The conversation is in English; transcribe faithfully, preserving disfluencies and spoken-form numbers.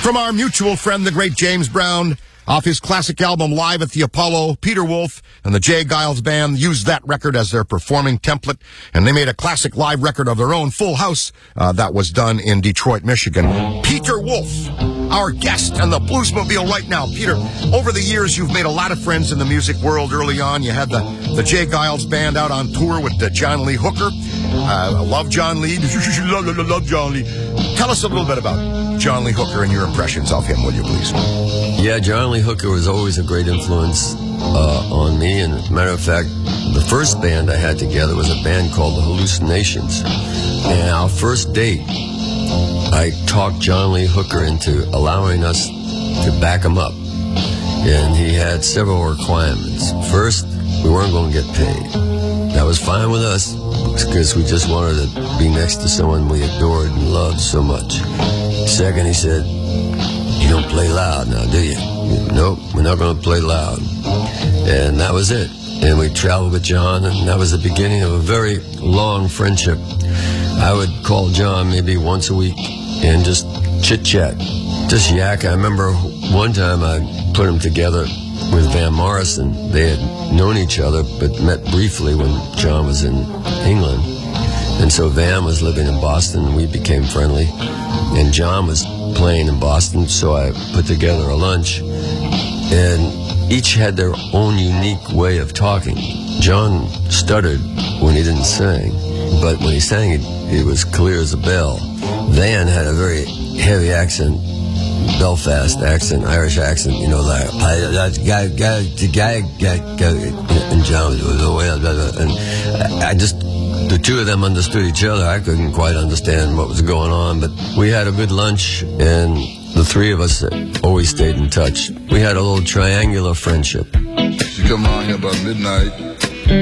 From our mutual friend, the great James Brown, off his classic album Live at the Apollo, Peter Wolf and the Jay Giles Band used that record as their performing template, and they made a classic live record of their own, Full House, uh, that was done in Detroit, Michigan. Peter Wolf, our guest on the Bluesmobile right now. Peter, over the years, you've made a lot of friends in the music world. Early on, you had the, the Jay Giles Band out on tour with uh, John Lee Hooker. Uh, I love John Lee. love, love, love John Lee. Tell us a little bit about John Lee Hooker and your impressions of him, will you please? Yeah, John Lee Hooker was always a great influence uh, on me. And as a matter of fact, the first band I had together was a band called the Hallucinations. And our first date, I talked John Lee Hooker into allowing us to back him up. And he had several requirements. First, we weren't going to get paid. That was fine with us because we just wanted to be next to someone we adored and loved so much. Second, he said, "You don't play loud now, do you?" "Nope, we're not going to play loud." And that was it. And we traveled with John, and that was the beginning of a very long friendship. I would call John maybe once a week and just chit-chat, just yak. I remember one time I put him together with Van Morrison. They had known each other, but met briefly when John was in England. And so Van was living in Boston, and we became friendly. And John was playing in Boston, so I put together a lunch. And each had their own unique way of talking. John stuttered when he didn't sing, but when he sang, it, it was clear as a bell. Van had a very heavy accent, Belfast accent, Irish accent, you know, like, and John was away, and I just, the two of them understood each other. I couldn't quite understand what was going on, but we had a good lunch, and the three of us always stayed in touch. We had a little triangular friendship. She come around here about midnight.